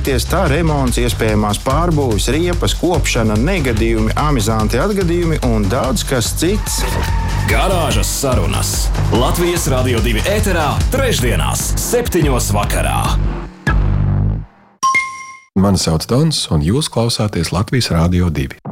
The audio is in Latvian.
pieteikties, tā remonts, iespējamās pārbūves, riepas, kopšana, negadījumi, amizanti atgadījumi un daudz kas cits. Garāžas sarunas Latvijas Radio 2 ēterā trešdienās 7:00 vakarā. Mani sauc Dons, un jūs klausāties Latvijas Radio 2.